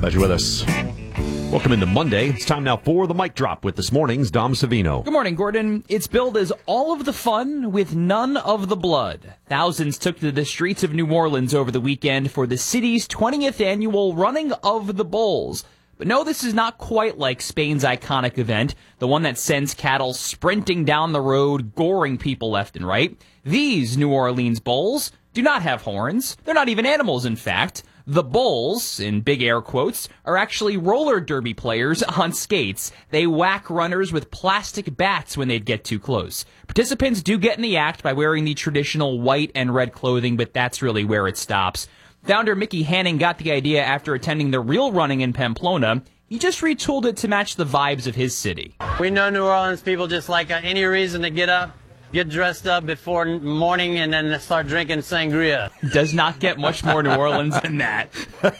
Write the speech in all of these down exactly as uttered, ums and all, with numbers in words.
Glad you're with us. Welcome into Monday. It's time now for the mic drop with this morning's Dom Savino. Good morning, Gordon. It's billed as all of the fun with none of the blood. Thousands took to the streets of New Orleans over the weekend for the city's twentieth annual Running of the Bulls. But no, this is not quite like Spain's iconic event, the one that sends cattle sprinting down the road, goring people left and right. These New Orleans Bulls do not have horns. They're not even animals, in fact. The Bulls, in big air quotes, are actually roller derby players on skates. They whack runners with plastic bats when they'd get too close. Participants do get in the act by wearing the traditional white and red clothing, but that's really where it stops. Founder Mickey Hanning got the idea after attending the real running in Pamplona. He just retooled it to match the vibes of his city. We know New Orleans people just like uh, any reason to get up, get dressed up before morning, and then start drinking sangria. Does not get much more New Orleans than that.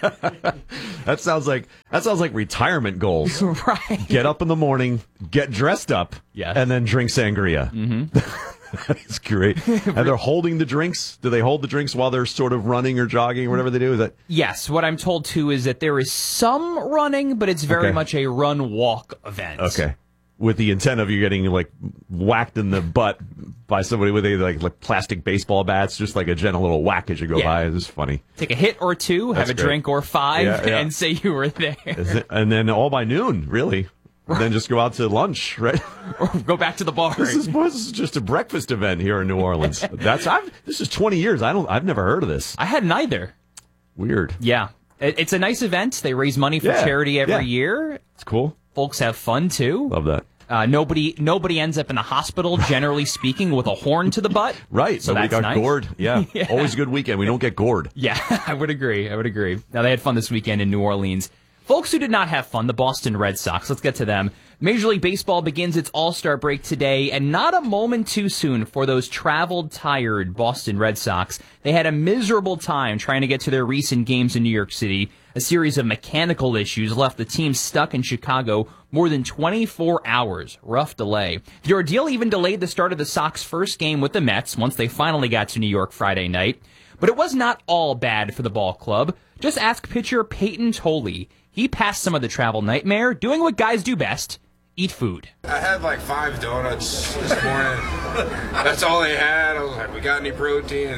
That sounds like that sounds like retirement goals. Right. Get up in the morning, get dressed up, Yes. and then drink sangria. Mm-hmm. That's great. And they're holding the drinks. Do they hold the drinks while they're sort of running or jogging or whatever they do? Is that Yes, what I'm told too is that there is some running, but it's very Okay. much a run-walk event. okay? With the intent of you getting like whacked in the butt by somebody with a like, like plastic baseball bats, just like a gentle little whack as you go Yeah. by. It's funny. Take a hit or two, That's have a great. drink or five, Yeah, yeah. and say you were there. Is it- and then all by noon, really. And then just go out to lunch, right? Or go back to the bar. This is, this is just a breakfast event here in New Orleans. That's I've, this is twenty years. I don't. I've never heard of this. I hadn't either. Weird. Yeah. It- It's a nice event. They raise money for Yeah, charity every yeah. year. It's cool. Folks have fun, too. Love that. Uh, nobody nobody ends up in the hospital, generally speaking, with a horn to the butt. Right. So Nobody that's got nice. gored. Yeah. Yeah. Always a good weekend. We don't get gored. Yeah, I would agree. I would agree. Now, they had fun this weekend in New Orleans. Folks who did not have fun, the Boston Red Sox. Let's get to them. Major League Baseball begins its All-Star break today, and not a moment too soon for those traveled, tired Boston Red Sox. They had a miserable time trying to get to their recent games in New York City. A series of mechanical issues left the team stuck in Chicago more than twenty-four hours. Rough delay. The ordeal even delayed the start of the Sox' first game with the Mets once they finally got to New York Friday night. But it was not all bad for the ball club. Just ask pitcher Peyton Tolley. He passed some of the travel nightmare, doing what guys do best. Eat food. I had like five donuts this morning. That's all they had. I was like, we got any protein?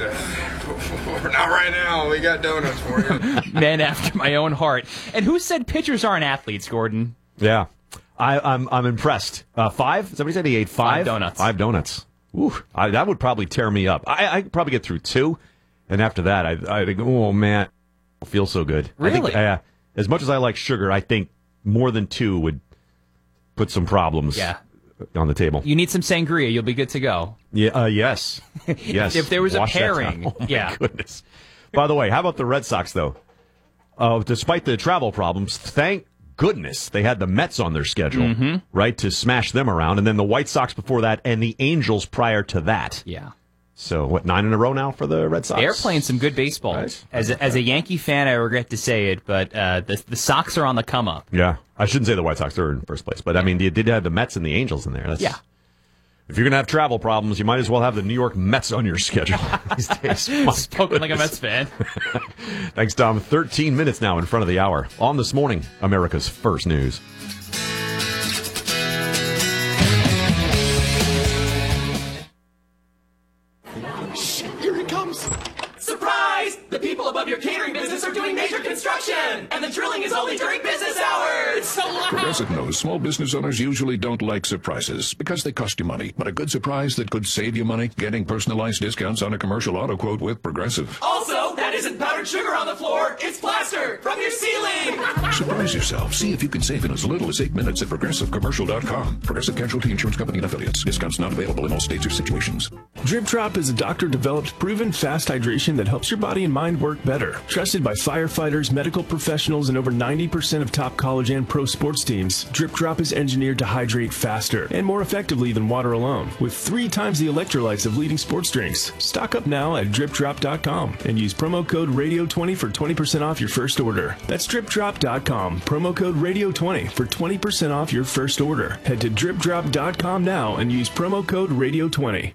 Not right now. We got donuts for you. Man after my own heart. And who said pitchers aren't athletes, Gordon? Yeah. I, I'm I'm impressed. Uh, five? Somebody said he ate five? Five donuts. Five donuts. Ooh, I, that would probably tear me up. I, I could probably get through two. And after that, I, I'd go, oh, man, I feel so good. I Really? think, uh, as much as I like sugar, I think more than two would put some problems Yeah. on the table. You need some sangria. You'll be good to go. Yeah, uh, yes. Yes. If there was a Wash that pairing, down. Oh, my yeah. goodness. By the way, how about the Red Sox, though? Uh, despite the travel problems, thank goodness they had the Mets on their schedule, Mm-hmm. right, to smash them around, and then the White Sox before that, and the Angels prior to that. Yeah. So, what, nine in a row now for the Red Sox? They're playing some good baseball. Right. As a, as a Yankee fan, I regret to say it, but uh, the, the Sox are on the come up. Yeah. I shouldn't say the White Sox are in first place, but, I mean, you did have the Mets and the Angels in there. That's, Yeah. If you're going to have travel problems, you might as well have the New York Mets on your schedule these days. My Spoken like a goodness. Mets fan. Thanks, Tom. thirteen minutes now in front of the hour. On This Morning, America's First News. Here he comes. Surprise! The people above your catering business are doing major construction, and the drilling is only during business hours. So loud. Progressive knows small business owners usually don't like surprises because they cost you money. But a good surprise that could save you money, getting personalized discounts on a commercial auto quote with Progressive. Also, that isn't powdered sugar on the floor, it's plaster from your ceiling. Surprise yourself. See if you can save in as little as eight minutes at progressive commercial dot com. Progressive Casualty Insurance Company and affiliates. Discounts not available in all states or situations. Drip Drop is a doctor-developed, proven fast hydration that helps your body and mind work better. Trusted by firefighters, medical professionals, and over ninety percent of top college and pro sports teams, Drip Drop is engineered to hydrate faster and more effectively than water alone, with three times the electrolytes of leading sports drinks. Stock up now at drip drop dot com and use promo code radio twenty for twenty percent off your first order. That's drip drop dot com. Promo code radio twenty for twenty percent off your first order. Head to drip drop dot com now and use promo code radio twenty.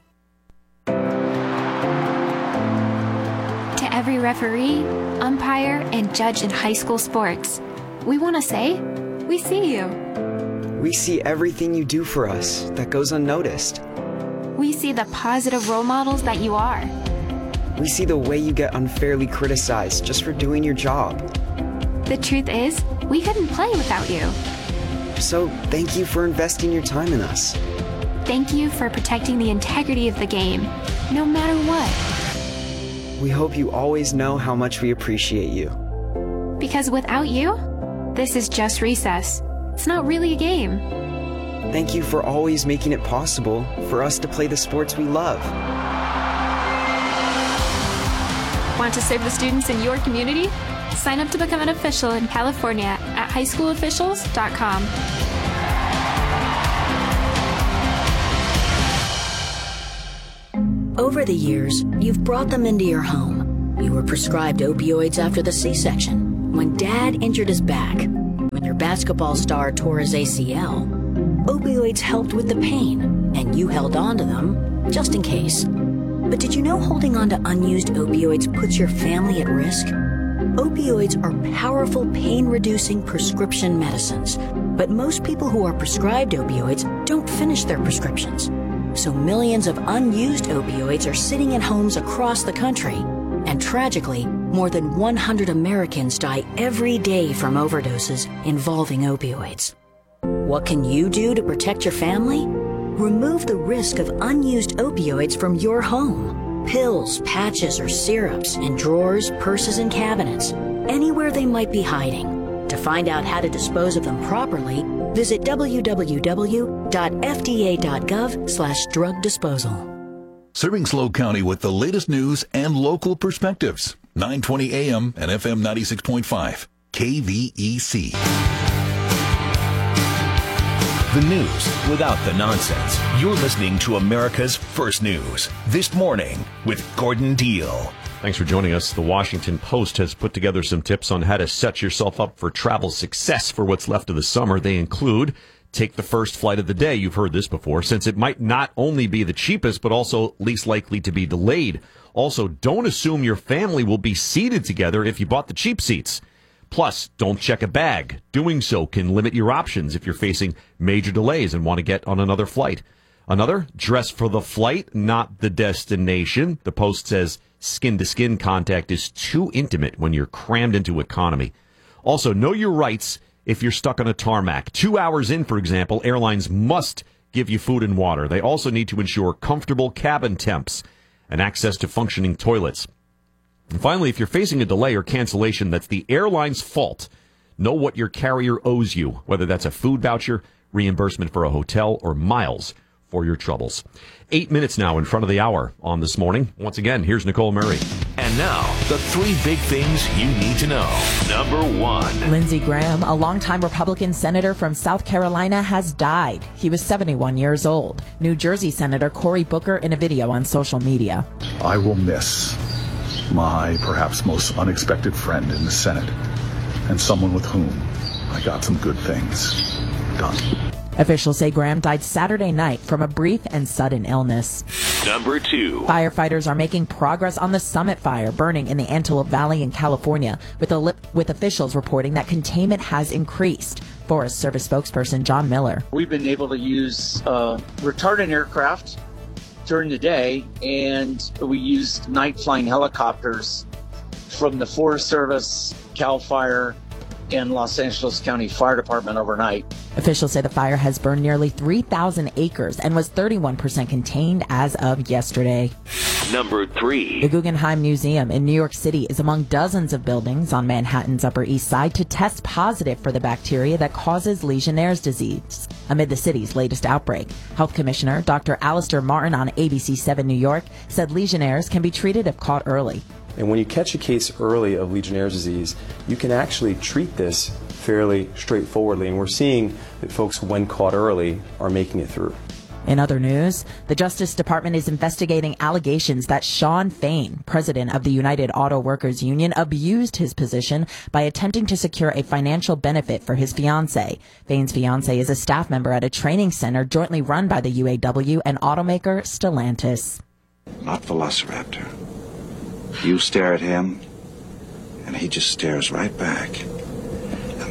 To every referee, umpire, and judge in high school sports, we want to say, we see you. We see everything you do for us that goes unnoticed. We see the positive role models that you are. We see the way you get unfairly criticized just for doing your job. The truth is, we couldn't play without you. So thank you for investing your time in us. Thank you for protecting the integrity of the game, no matter what. We hope you always know how much we appreciate you. Because without you, this is just recess. It's not really a game. Thank you for always making it possible for us to play the sports we love. Want to serve the students in your community? Sign up to become an official in California at high school officials dot com. Over the years, you've brought them into your home. You were prescribed opioids after the C-section, when Dad injured his back, when your basketball star tore his A C L. Opioids helped with the pain, and you held on to them just in case. But did you know holding on to unused opioids puts your family at risk? Opioids are powerful pain-reducing prescription medicines, but most people who are prescribed opioids don't finish their prescriptions. So millions of unused opioids are sitting in homes across the country. And tragically, more than one hundred Americans die every day from overdoses involving opioids. What can you do to protect your family? Remove the risk of unused opioids from your home. Pills, patches, or syrups in drawers, purses, and cabinets, anywhere they might be hiding. To find out how to dispose of them properly, visit w w w dot f d a dot gov slash drug disposal. Serving SLO County with the latest news and local perspectives. nine twenty a m and F M ninety-six point five. K V E C. The news without the nonsense. You're listening to America's First News. This Morning with Gordon Deal. Thanks for joining us. The Washington Post has put together some tips on how to set yourself up for travel success for what's left of the summer. They include take the first flight of the day. You've heard this before, since it might not only be the cheapest, but also least likely to be delayed. Also, don't assume your family will be seated together if you bought the cheap seats. Plus, don't check a bag. Doing so can limit your options if you're facing major delays and want to get on another flight. Another, dress for the flight, not the destination. The Post says skin-to-skin contact is too intimate when you're crammed into economy. Also, know your rights if you're stuck on a tarmac. Two hours in, for example, airlines must give you food and water. They also need to ensure comfortable cabin temps and access to functioning toilets. And finally, if you're facing a delay or cancellation that's the airline's fault, know what your carrier owes you, whether that's a food voucher, reimbursement for a hotel, or miles for your troubles. Eight minutes now in front of the hour on This Morning. Once again, here's Nicole Murray. And now, the three big things you need to know. Number one. Lindsey Graham, a longtime Republican senator from South Carolina, has died. He was seventy-one years old. New Jersey Senator Cory Booker in a video on social media. I will miss my perhaps most unexpected friend in the Senate and someone with whom I got some good things done. Officials say Graham died Saturday night from a brief and sudden illness. Number two. Firefighters are making progress on the Summit fire burning in the Antelope Valley in California, with, a lip, with officials reporting that containment has increased. Forest Service spokesperson John Miller. We've been able to use uh, retardant aircraft during the day, and we used night flying helicopters from the Forest Service, CAL FIRE, and Los Angeles County Fire Department overnight. Officials say the fire has burned nearly three thousand acres and was thirty-one percent contained as of yesterday. Number three. The Guggenheim Museum in New York City is among dozens of buildings on Manhattan's Upper East Side to test positive for the bacteria that causes Legionnaire's disease amid the city's latest outbreak. Health Commissioner Doctor Alistair Martin on A B C seven New York said Legionnaire's can be treated if caught early. And when you catch a case early of Legionnaire's disease, you can actually treat this fairly straightforwardly. And we're seeing that folks, when caught early, are making it through. In other news, the Justice Department is investigating allegations that Sean Fain, president of the United Auto Workers Union, abused his position by attempting to secure a financial benefit for his fiancée. Fain's fiancée is a staff member at a training center jointly run by the U A W and automaker Stellantis. Not Velociraptor. You stare at him, and he just stares right back. And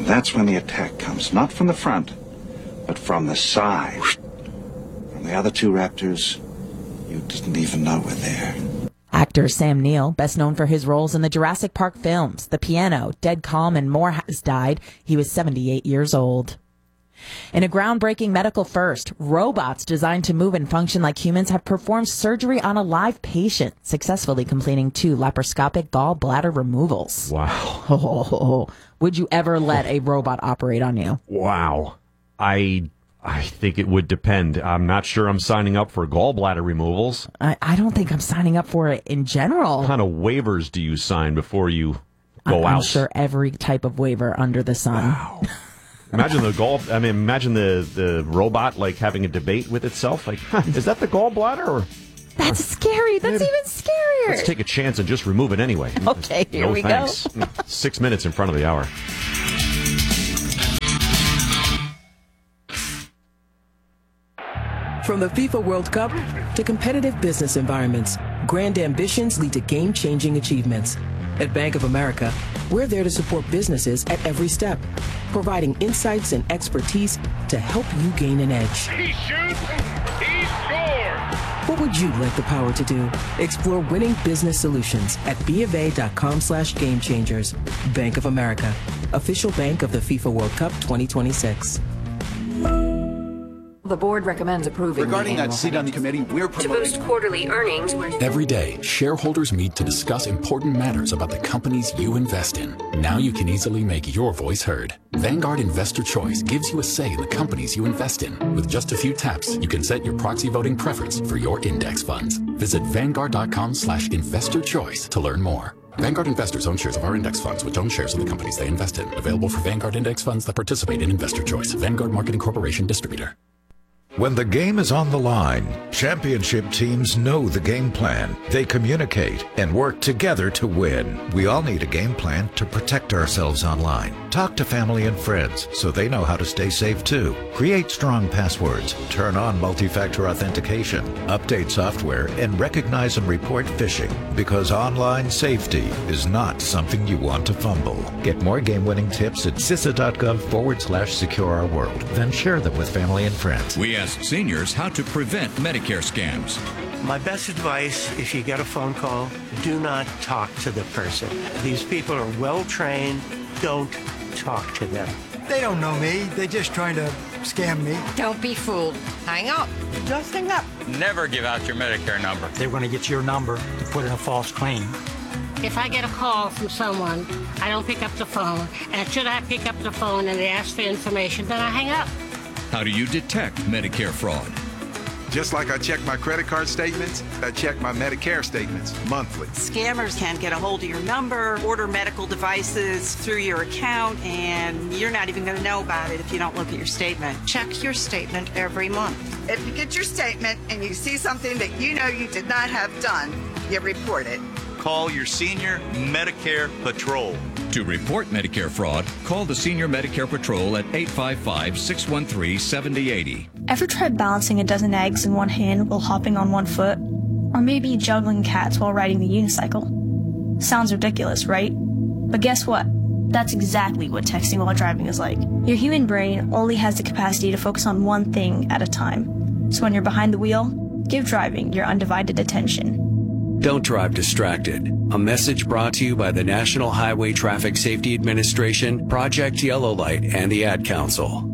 And that's when the attack comes, not from the front, but from the side. From the other two raptors, you didn't even know were there. Actor Sam Neill, best known for his roles in the Jurassic Park films, The Piano, Dead Calm, and more, has died. He was seventy-eight years old. In a groundbreaking medical first, robots designed to move and function like humans have performed surgery on a live patient, successfully completing two laparoscopic gallbladder removals. Wow. Oh, would you ever let a robot operate on you? Wow. I I think it would depend. I'm not sure I'm signing up for gallbladder removals. I, I don't think I'm signing up for it in general. What kind of waivers do you sign before you go I'm, out? I'm sure every type of waiver under the sun. Wow. Imagine the gall. I mean, imagine the, the robot like having a debate with itself. Like, huh, is that the gallbladder? Or that's scary. That's maybe, even scarier. Let's take a chance and just remove it anyway. Okay, here no we thanks. go. Six minutes in front of the hour. From the FIFA World Cup to competitive business environments, grand ambitions lead to game-changing achievements. At Bank of America, we're there to support businesses at every step, providing insights and expertise to help you gain an edge. He shoots, he scores! What would you like the power to do? Explore winning business solutions at bofa.com slash game changers. Bank of America, official bank of the FIFA World Cup twenty twenty-six. The board recommends approving Regarding that seat on the committee, we're promoting... To boost quarterly earnings... Every day, shareholders meet to discuss important matters about the companies you invest in. Now you can easily make your voice heard. Vanguard Investor Choice gives you a say in the companies you invest in. With just a few taps, you can set your proxy voting preference for your index funds. Visit Vanguard.com slash investor choice to learn more. Vanguard investors own shares of our index funds, which own shares of the companies they invest in. Available for Vanguard index funds that participate in Investor Choice. Vanguard Marketing Corporation Distributor. When the game is on the line, championship teams know the game plan. They communicate and work together to win. We all need a game plan to protect ourselves online. Talk to family and friends so they know how to stay safe too. Create strong passwords, turn on multi-factor authentication, update software, and recognize and report phishing, because online safety is not something you want to fumble. Get more game-winning tips at cisa.gov forward slash secure our world. Then share them with family and friends. We asked seniors how to prevent Medicare scams. My best advice, if you get a phone call, do not talk to the person. These people are well trained. Don't talk to them. They don't know me. They're just trying to scam me. Don't be fooled. Hang up. Just hang up. Never give out your Medicare number. They're going to get your number to put in a false claim. If I get a call from someone, I don't pick up the phone. And should I pick up the phone and they ask for information, then I hang up. How do you detect Medicare fraud? Just like I check my credit card statements, I check my Medicare statements monthly. Scammers can get a hold of your number, order medical devices through your account, and you're not even going to know about it if you don't look at your statement. Check your statement every month. If you get your statement and you see something that you know you did not have done, you report it. Call your senior Medicare Patrol. To report Medicare fraud, call the Senior Medicare Patrol at eight five five, six one three, seven zero eight zero. Ever tried balancing a dozen eggs in one hand while hopping on one foot? Or maybe juggling cats while riding the unicycle? Sounds ridiculous, right? But guess what? That's exactly what texting while driving is like. Your human brain only has the capacity to focus on one thing at a time. So when you're behind the wheel, give driving your undivided attention. Don't drive distracted. A message brought to you by the National Highway Traffic Safety Administration, Project Yellow Light, and the Ad Council.